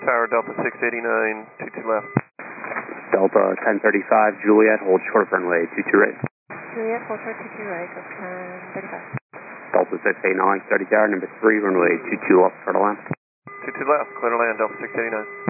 Tower, Delta 689, 22 left. Delta 1035, Juliet, hold short runway 22 right. Juliet, hold short 22 right, go 1035. Delta 689, 30 tower, number 3, runway 22 left, clear to land. 22 left, clear to land, Delta 689.